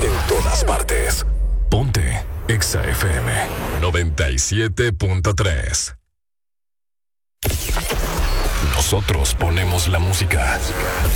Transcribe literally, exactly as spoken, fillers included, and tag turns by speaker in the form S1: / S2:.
S1: En todas partes. Ponte Exa F M noventa y siete punto tres. Nosotros ponemos la música.